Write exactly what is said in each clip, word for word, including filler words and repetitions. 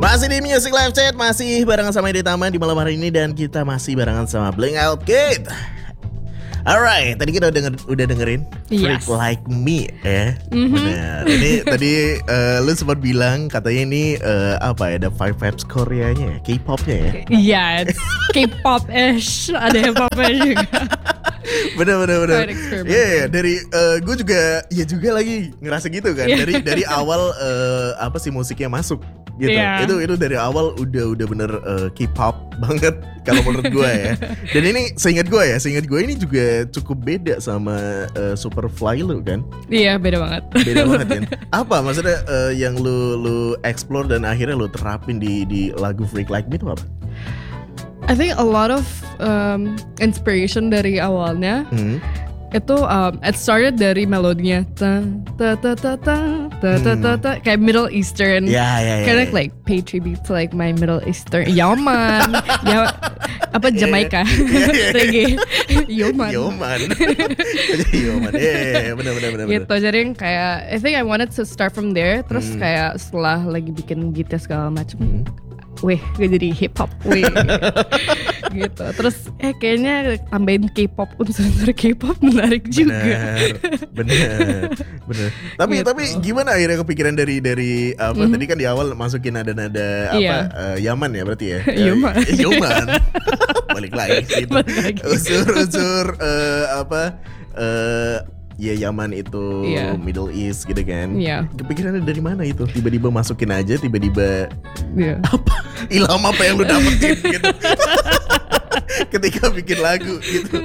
Masih di Music Live Chat, masih barengan sama Ide Taman di malam hari ini, dan kita masih barengan sama Blink Out Kid. Alright, tadi kita udah denger, udah dengerin Freak Yes. Like Me ya. Mhm. Benar. Ini tadi uh, lu sempat bilang katanya ini uh, apa ya, ada five vibes Koreanya ya, K-popnya ya. Iya, it's K-pop-ish, ada hip-hopnya juga. Bener bener bener. Quite experimental. Iya yeah, dari uh, gue juga ya juga lagi ngerasa gitu kan. Yeah. Dari dari awal uh, apa sih musiknya masuk gitu. Yeah. Itu itu dari awal udah udah bener uh, K-pop banget kalau menurut gue ya. Dan ini seingat gue ya, seingat gue ini juga cukup beda sama uh, Superfly lu kan. Iya, beda banget. Beda banget kan. Apa maksudnya uh, yang lu lu explore dan akhirnya lu terapin di di lagu Freak Like Me itu apa? I think a lot of um, inspiration dari awalnya Hmm. itu um, it started dari melodinya ta ta ta ta ta ta ta ta ta kayak Middle Eastern. Ya ya ya. Kind of like pay tribute to like my Middle Eastern Yaman, ya apa Jamaica, reggae, Yaman. Yoman. Yoman. Eh, benar benar benar. Gitu, jadi yang kayak I think I wanted to start from there. Terus Hmm. kayak setelah lagi bikin gitar segala macam, Hmm. weh gue jadi hip hop, weh gitu. Terus eh kayaknya tambahin K-pop, unsur-unsur K-pop menarik juga. Bener, bener, bener. Tapi Gitu. tapi gimana akhirnya kepikiran dari dari apa? Mhm. Tadi kan di awal masukin nada-nada apa? Iya. eh, Yaman ya berarti ya. Yaman. Eh, Yaman. Balik lagi. Gitu. Balik lagi. Unsur-unsur eh, apa? Eh, ya Yaman itu Iya. Middle East gitu kan. Iya. Kepikirannya dari mana itu? Tiba-tiba masukin aja, tiba-tiba Iya. apa? Ilham apa yang lu dapetin gitu? Ketika bikin lagu gitu.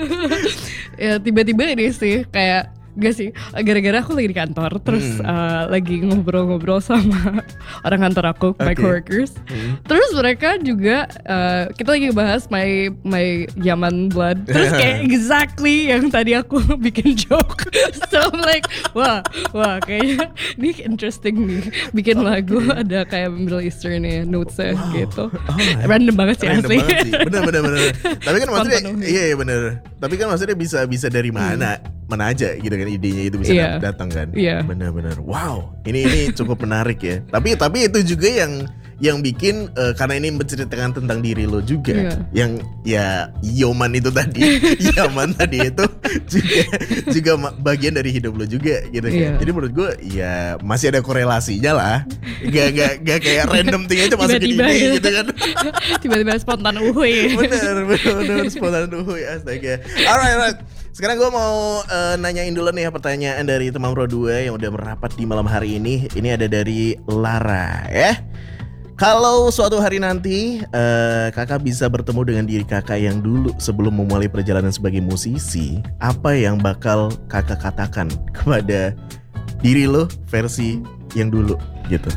Ya tiba-tiba ini sih kayak gak sih, gara-gara aku lagi di kantor terus Hmm. uh, lagi ngobrol-ngobrol sama orang kantor aku, my Oke. coworkers. Hmm. Terus mereka juga uh, kita lagi bahas my my Yaman blood. Terus kayak exactly yang tadi aku bikin joke. So I'm like, wah, wah kayaknya ini interesting nih. Bikin lagu ada kayak Middle Eastern ya notesnya Wow. gitu. Oh, Random banget sih Random asli. banget sih. Bener bener bener. Tapi kan maksudnya Spontan. iya iya bener. Tapi kan maksudnya bisa bisa dari mana mana aja gitu kan idenya itu bisa Iya. datang kan. Iya. Bener bener. Wow. Ini ini cukup menarik ya. Tapi tapi itu juga yang yang bikin eh, karena ini menceritakan tentang diri lo juga. Iya. Yang ya Yoman itu tadi, Yaman tadi itu juga juga ma- bagian dari hidup lo juga gitu kan. Iya. Jadi menurut gue ya masih ada korelasinya lah. Gak gak gak kayak random thing aja masukin Tiba-tiba ini ya. gitu kan. Tiba-tiba spontan uhuy. Bener, bener, bener, spontan uhuy, astaga. Alright, alright. Sekarang gue mau uh, nanyain dulu nih ya pertanyaan dari teman Pro dua yang udah merapat di malam hari ini. Ini ada dari Lara ya. Kalau suatu hari nanti uh, kakak bisa bertemu dengan diri kakak yang dulu sebelum memulai perjalanan sebagai musisi, apa yang bakal kakak katakan kepada diri lo versi yang dulu gitu?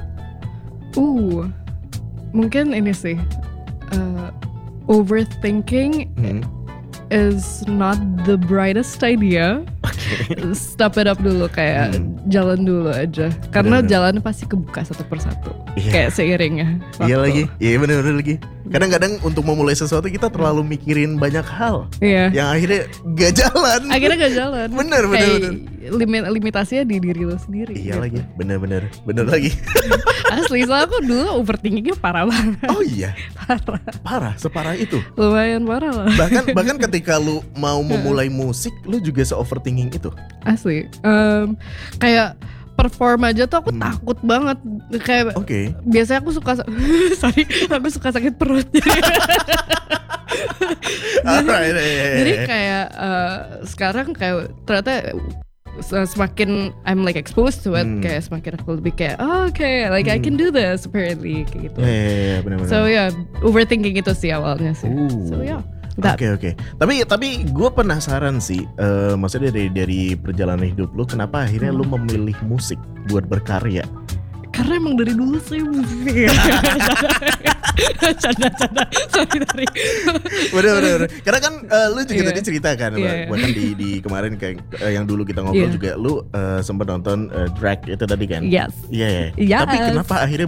Uh, mungkin ini sih uh, overthinking Hmm. is not the brightest idea. Stop it up dulu, kayak Hmm. jalan dulu aja. Karena Bener-bener. jalan pasti kebuka satu persatu. Iya. Kayak seiringnya. Iya waktu. lagi, iya bener-bener lagi. Kadang-kadang untuk memulai sesuatu kita terlalu mikirin banyak hal Iya. yang akhirnya gak jalan. Akhirnya gak jalan. Bener, bener, Kayak bener. limit limitasinya di diri lo sendiri. Iya gitu. lagi, bener-bener, bener lagi. Asli, soalnya aku dulu overthinkingnya parah banget. Oh iya, Parah. parah, separah itu. Lumayan parah lah. Bahkan bahkan ketika lu mau memulai musik, lu juga se-overthinking itu. Asli. Em, kayak perform aja tuh aku Hmm. takut banget. Kayak Oke. biasanya aku suka sorry, aku suka sakit perut. Alright. Jadi kayak eh, sekarang kayak ternyata se- semakin I'm like exposed to it, Hmm. kayak semakin aku lebih kayak oh, oke, like I can do this apparently kayak gitu. Iya, iya, iya, benar-benar. So yeah, overthinking itu sih awalnya sih. Ooh. So yeah. That. Oke oke. Tapi tapi gue penasaran sih. eh, maksudnya dari dari perjalanan hidup lu, kenapa akhirnya lu Hmm. memilih musik buat berkarya? Karena emang dari dulu saya musik. Canda-canda. Sorry, sorry. Bener bener bener. Karena kan eh, lu juga Iya. tadi cerita kan, Iya, iya. bahkan di di kemarin kayak eh, yang dulu kita ngobrol Iya. juga, lu eh, sempat nonton eh, drag itu tadi kan? Yes. Iya. Iya. Yes. Tapi kenapa akhirnya